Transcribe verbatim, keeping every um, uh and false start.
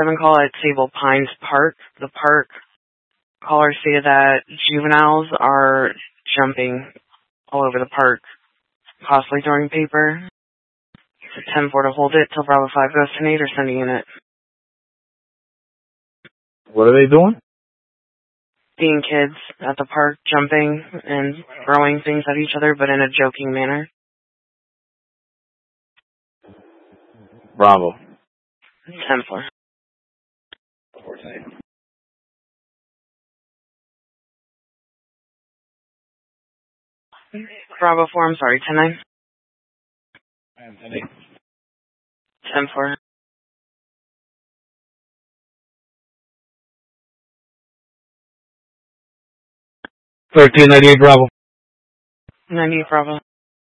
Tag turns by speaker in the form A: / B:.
A: seven call at Sable Pines Park. The park caller stated that juveniles are jumping all over the park, possibly throwing paper. ten four to hold it till Bravo five goes to Nate or sending unit.
B: What are they doing?
A: Seeing kids at the park jumping and throwing things at each other, but in a joking manner.
B: Bravo.
A: ten four. Bravo four, I'm sorry, ten nine. ten four.
B: thirteen ninety-eight Bravo.
A: ninety-eight Bravo.